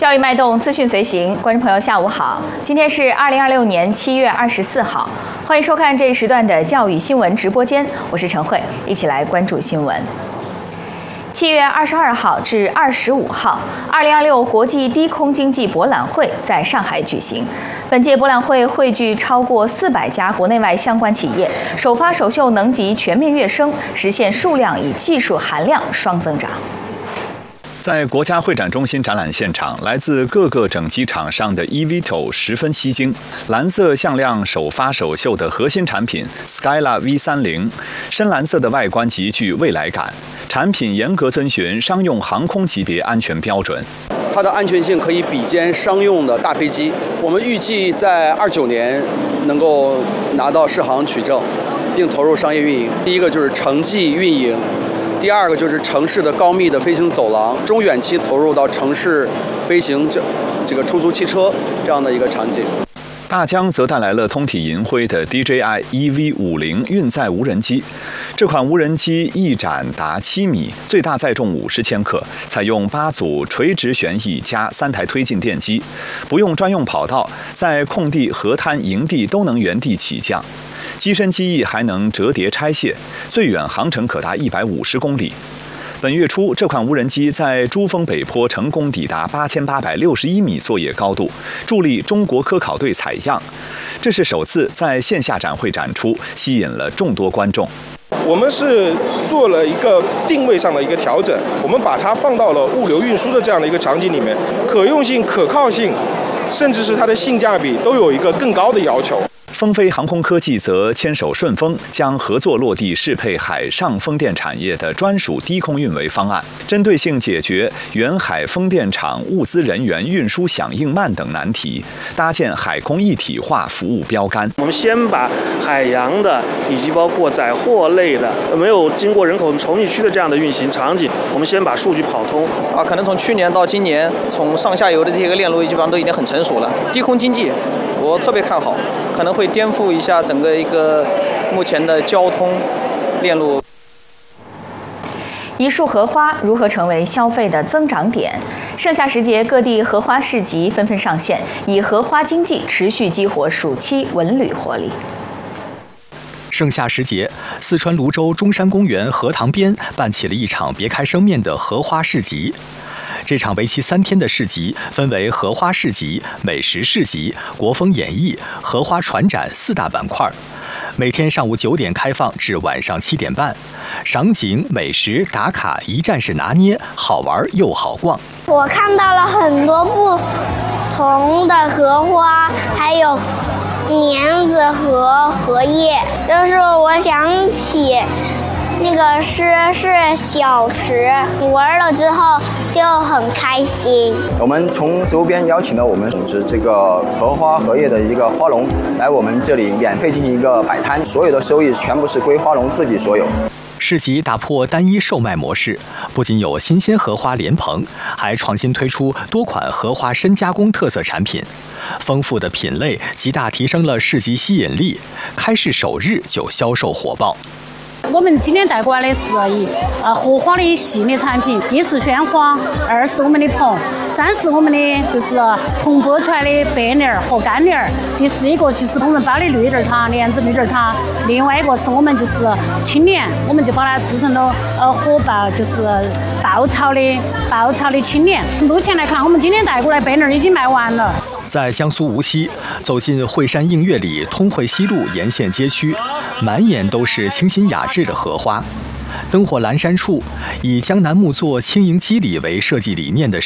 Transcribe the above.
教育脉动，资讯随行，观众朋友下午好，今天是2026年7月24号，欢迎收看这一时段的教育新闻直播间，我是陈慧，一起来关注新闻。7月22号至25号，2026国际低空经济博览会在上海举行。本届博览会汇聚超过400家国内外相关企业，首发首秀能级全面跃升，实现数量与技术含量双增长。 在国家会展中心展览现场，来自各个整机厂商的 eVTOL 十分吸睛。蓝色向量首发首秀的核心产品 Skyla V30， 深蓝色的外观极具未来感，产品严格遵循商用航空级别安全标准。 它的安全性可以比肩商用的大飞机。我们预计在29年能够拿到适航取证，并投入商业运营。第一个就是城际运营。第二个就是城市的高密的飞行走廊，中远期投入到城市飞行这个出租汽车这样的一个场景。 大疆则带来了通体银灰的 DJI EV50运载无人机。这款无人机翼展达7米，最大载重50千克，采用8组垂直旋翼加3台推进电机，不用专用跑道，在空地、河滩、营地都能原地起降。机身机翼还能折叠拆卸，最远航程可达150公里。本月初，这款无人机在珠峰北坡成功抵达8861米作业高度，助力中国科考队采样。这是首次在线下展会展出，吸引了众多观众。 我们是做了一个定位上的一个调整，我们把它放到了物流运输的这样的一个场景里面，可用性、可靠性，甚至是它的性价比都有一个更高的要求。 风飞航空科技则牵手顺丰，将合作落地适配海上风电产业的专属低空运维方案，针对性解决远海风电场物资人员运输响应慢等难题，搭建海空一体化服务标杆。 我们先把海洋的以及包括载货类的没有经过人口稠密区的这样的运行场景，我们先把数据跑通。 可能从去年到今年，从上下游的这些个链路基本上都已经很成熟了。低空经济，我特别看好，可能会颠覆一下整个一个目前的交通链路。 一束荷花如何成为消费的增长点？盛夏时节，各地荷花市集纷纷上线，以荷花经济持续激活暑期文旅活力。 盛夏时节，四川泸州中山公园荷塘边办起了一场别开生面的荷花市集。这场为期3天的市集分为荷花市集、美食市集、国风演艺、荷花船展4大板块，每天上午9点开放至晚上7点半，赏景、美食、打卡一站式拿捏，好玩又好逛。 我看到了很多不同的荷花，还有莲子和荷叶，就是我想起那个诗是小池，玩了之后就很开心。 我们从周边邀请了我们种植这个荷花荷叶的一个花农来我们这里免费进行一个摆摊，所有的收益全部是归花农自己所有。 市集打破单一售卖模式，不仅有新鲜荷花莲蓬，还创新推出多款荷花深加工特色产品，丰富的品类极大提升了市集吸引力，开市首日就销售火爆。 我们今天带过来的是荷花的系列产品，一是鲜花，二是我们的蓬，三是我们的就是蓬剥出来的白莲和干莲，第四一个就是我们包的绿叶塔、莲子绿叶塔，另外一个是我们就是青莲，我们就把它制成了火爆就是爆炒的青莲。目前来看，我们今天带过来白莲已经卖完了。 在江苏无锡，走进惠山映月里通惠西路沿线街区，满眼都是清新雅致的荷花。灯火阑珊处，以江南木作轻盈肌理为设计理念的